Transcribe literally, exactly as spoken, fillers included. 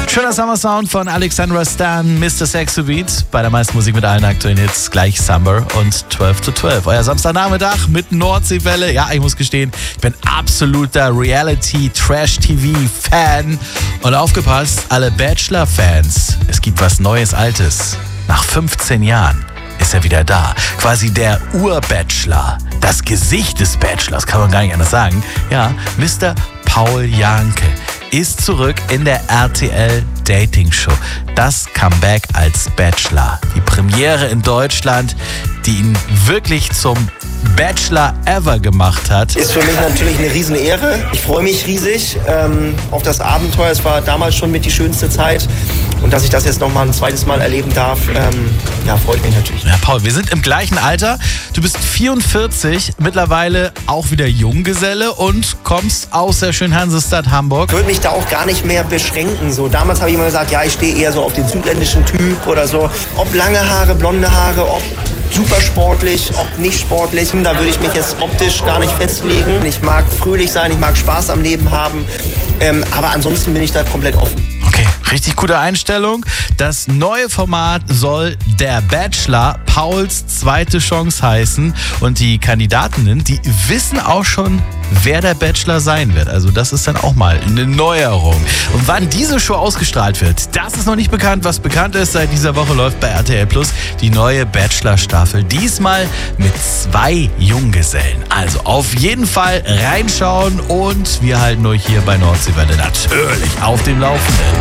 Schöner Summer Sound von Alexandra Stan, Mister Sexy Beat. Bei der meisten Musik mit allen aktuellen Hits gleich Summer und zwölf zu zwölf. Euer Samstagnachmittag mit Nordseewelle. Ja, ich muss gestehen, ich bin absoluter Reality-Trash-T V-Fan. Und aufgepasst, alle Bachelor-Fans. Es gibt was Neues, Altes. Nach fünfzehn Jahren ist er wieder da. Quasi der Ur-Bachelor. Das Gesicht des Bachelors, kann man gar nicht anders sagen. Ja, Mister Paul Janke ist zurück in der R T L Dating Show. Das Comeback als Bachelor. Die Premiere in Deutschland, die ihn wirklich zum Bachelor ever gemacht hat. Ist für mich natürlich eine riesen Ehre. Ich freue mich riesig ähm, auf das Abenteuer. Es war damals schon mit die schönste Zeit. Und dass ich das jetzt nochmal ein zweites Mal erleben darf, ähm, ja, freue ich mich natürlich. Ja, Paul, wir sind im gleichen Alter. Du bist vierundvierzig, mittlerweile auch wieder Junggeselle und kommst aus der schönen Hansestadt Hamburg. Ich würde mich da auch gar nicht mehr beschränken. So, damals habe ich immer gesagt, ja, ich stehe eher so auf den südländischen Typ oder so. Ob lange Haare, blonde Haare, ob super sportlich, ob nicht sportlich. Da würde ich mich jetzt optisch gar nicht festlegen. Ich mag fröhlich sein, ich mag Spaß am Leben haben. Ähm, aber ansonsten bin ich da komplett offen. Okay, richtig gute Einstellung. Das neue Format soll Der Bachelor, Pauls zweite Chance heißen. Und die Kandidatinnen, die wissen auch schon, wer der Bachelor sein wird. Also das ist dann auch mal eine Neuerung. Und wann diese Show ausgestrahlt wird, das ist noch nicht bekannt. Was bekannt ist, seit dieser Woche läuft bei R T L Plus die neue Bachelor-Staffel. Diesmal mit zwei Junggesellen. Also auf jeden Fall reinschauen und wir halten euch hier bei Nordseewelle natürlich auf dem Laufenden.